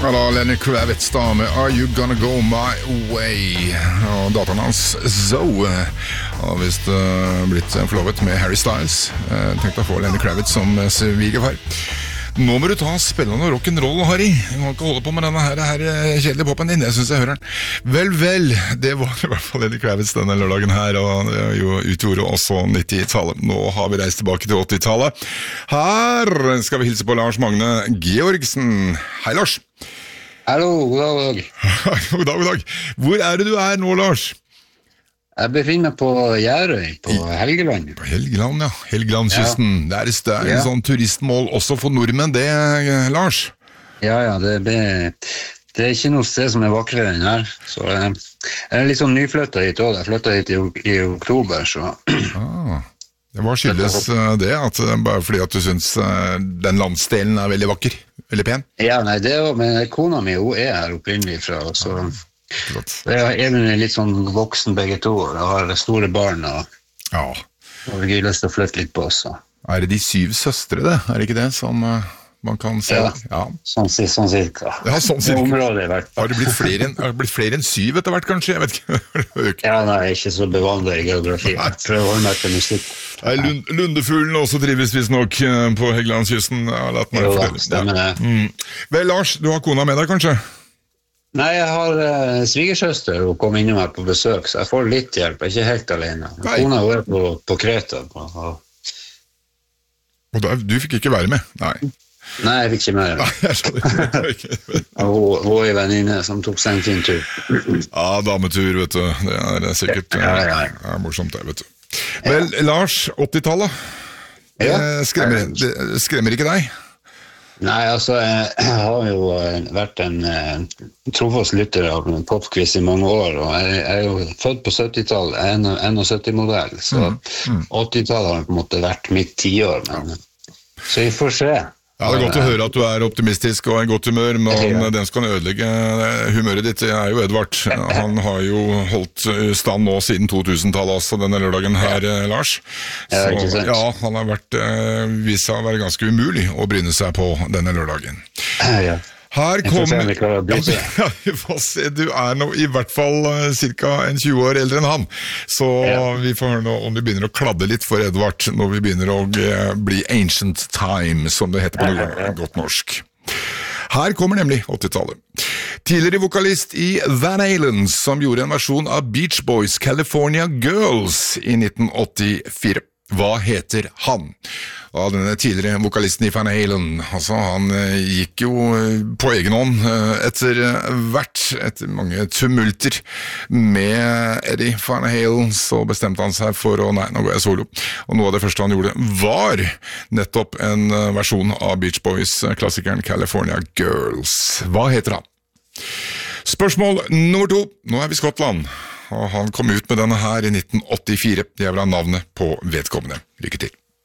Halla, Lenny Kravitz da med Are You Gonna Go My Way? Og datteren hans, Zoe, har vist blitt forlovet med Harry Styles. Tenkte å få Lenny Kravitz som svigerfar. Nå må du ta spillende rock'n'roll, Harry. Du må ikke holde på med denne her kjedelige popen din. Jeg synes jeg hører den. Vel, det var i hvert fall Lenny Kravitz denne lørdagen her, og det jo utgjorde også 90-tallet. Nå har vi reist tilbake til 80-tallet. Her skal vi hilse på Lars Magne Georgsen. Hei, Lars. Hallo, god dag. God dag. Hvor det du nå, Lars? Jeg befinner meg på Gjerøy, på Helgeland. På Helgeland, ja. Helgelandskysten. Ja. Det en sånn turistmål også for nordmenn, det, Lars? Ja, det ikke noe sted som vakrere enn her. Så jeg litt sånn nyflyttet hit også. Jeg flyttet hit i oktober, så... Hva skyldes det? At bare fordi at du synes den landsdelen veldig vakker? Veldig pen? Ja, nei, det men kona mi, hun her opprinnelig fra, så... Jeg litt sånn voksen begge to, og har store barn, og det gøy lyst til å flytte litt på oss. Det de 7 søstre, det? Det ikke det som man kan se? Ja. Sånn cirka. Ja, sånn cirka. Området i hvert fall. Har det blitt flere enn 7 etter hvert, kanskje? Jeg vet ikke. Ja, nei, jeg ikke så bevandret i geografi. Jeg prøver å holde meg til musikk. Lundefuglen også trives visst nok på Helgelandskysten. Jo da, stemmer det. Vel, Lars, du har kona med deg, kanskje? Nei, jeg har svigersøster og kom innom her på besøk, så jeg får litt hjelp, jeg ikke helt alene. Kona på Kreta. Og du fikk ikke være med? Nei, jeg fikk ikke med det. Jeg skjønner ikke. Hun venninne som tok seg en fin tur. Ja, dametur, vet du. Det sikkert morsomt det, vet du. Vel, Lars, 80-tallet. Det skremmer ikke deg? Nei, altså, jeg har jo vært en trofast lytter av popquiz i mange år, og jeg jo født på 70-tallet, 71-modell, så 80-tallet har på en måte vært mitt 10 år, men så vi får se. Ja, det godt å høre at du optimistisk og i godt humør, men den som kan ødelegge humøret ditt jo Edvard. Han har jo holdt stand nå siden 2000-tallet også, denne lørdagen her, Lars. Så, han har vist seg å være ganske umulig å bryne seg på denne lørdagen. Her kommer... vi får se, du nå i hvert fall cirka 20 år eldre enn han, så vi får høre nå om vi begynner å kladde litt for Edvard når vi begynner å bli ancient time, som det heter på godt norsk. Her kommer nemlig 80-tallet. Tidligere vokalist i Van Halen, som gjorde en versjon av Beach Boys' California Girls i 1984. Hva heter han? Og denne tidligere vokalisten i Van Halen, altså han gikk jo på egen hånd etter mange tumulter med Eddie Van Halen, så bestemte han seg for nå går jeg solo. Og noe av det første han gjorde var nettopp en versjon av Beach Boys-klassikeren California Girls. Hva heter han? Spørsmål nummer 2. Nå vi i Skottland. Og han kom ut med denne her i 1984. Det vil ha navnet på vedkommende. Lykke til.